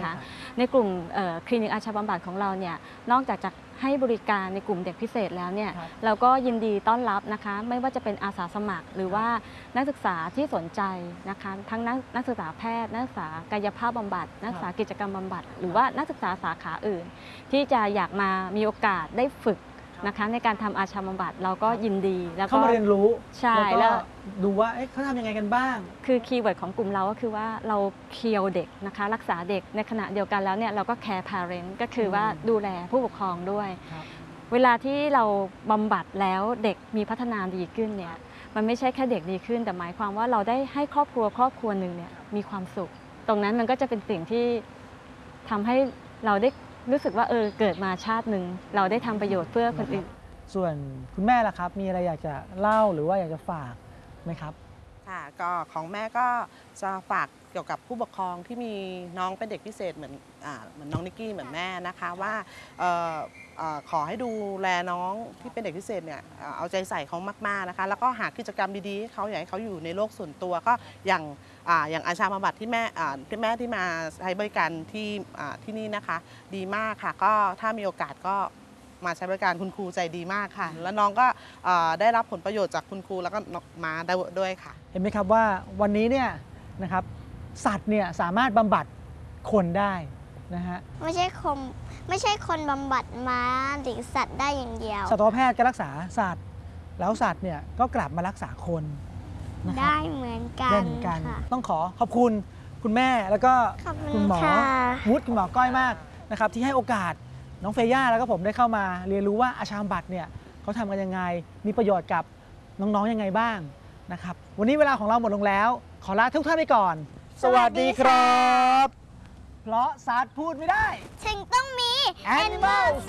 นะคะในกลุ่มคลินิกอาชาบำบัดของเราเนี่ยนอกจากจะให้บริการในกลุ่มเด็กพิเศษแล้วเนี่ยเราก็ยินดีต้อนรับนะคะไม่ว่าจะเป็นอาสาสมัครหรือว่านักศึกษาที่สนใจนะคะทั้งนักศึกษาแพทย์นักศึกษากายภาพบำบัดนักศึกษากิจกรรมบำบัดหรือว่านักศึกษาสาขาอื่นที่จะอยากมามีโอกาสได้ฝึกนะคะในการทำอาชาบำบัดเราก็ยินดีแล้วก็เข้ามาเรียนรู้ใช่แล้วดูว่าเขาทำยังไงกันบ้างคือคีย์เวิร์ดของกลุ่มเราก็คือว่าเราเคียวเด็กนะคะรักษาเด็กในขณะเดียวกันแล้วเนี่ยเราก็แคร์พาเรนต์ก็คือว่าดูแลผู้ปกครองด้วยเวลาที่เราบำบัดแล้วเด็กมีพัฒนาดีขึ้นเนี่ยมันไม่ใช่แค่เด็กดีขึ้นแต่หมายความว่าเราได้ให้ครอบครัวหนึ่งเนี่ยมีความสุขตรงนั้นมันก็จะเป็นสิ่งที่ทำให้เราได้รู้สึกว่าเกิดมาชาติหนึ่งเราได้ทำประโยชน์เพื่อคนอื่นส่วนคุณแม่ล่ะครับมีอะไรอยากจะเล่าหรือว่าอยากจะฝากไหมครับค่ะก็ของแม่ก็จะฝากเกี่ยวกับผู้ปกครองที่มีน้องเป็นเด็กพิเศษเหมือนน้องนิกกี้เหมือนแม่นะคะว่าขอให้ดูแลน้องที่เป็นเด็กพิเศษเนี่ยเอาใจใส่เขามากๆนะคะแล้วก็หากิจกรรมดีๆให้เขาอยากให้เขาอยู่ในโลกส่วนตัวก็อย่างอาชาบำบัดที่แม่ที่มาใช้บริการที่นี่นะคะดีมากค่ะก็ถ้ามีโอกาสก็มาใช้บริการคุณครูใจดีมากค่ะแล้วน้องก็ได้รับผลประโยชน์จากคุณครูแล้วก็มาได้ด้วยค่ะเห็นไหมครับว่าวันนี้เนี่ยนะครับสัตว์เนี่ยสามารถบำบัดคนได้นะฮะไม่ใช่คนบำบัดม้าหรือสัตว์ได้อย่างเดียวสัตวแพทย์ก็รักษาสัตว์แล้วสัตว์เนี่ยก็กลับมารักษาคนนะครับได้เหมือนกันต้องขอบคุณคุณแม่แล้วก็คุณหมอวุฒิคุณหมอก้อยมากนะครับที่ให้โอกาสน้องเฟย่าแล้วก็ผมได้เข้ามาเรียนรู้ว่าอาชาบำบัดเนี่ยเขาทำกันยังไงมีประโยชน์กับน้องๆยังไงบ้างนะครับวันนี้เวลาของเราหมดลงแล้วขอลาทุกท่านไปก่อนสวัสดีครับเพราะสัตว์พูดไม่ได้ถึงต้องมี Animal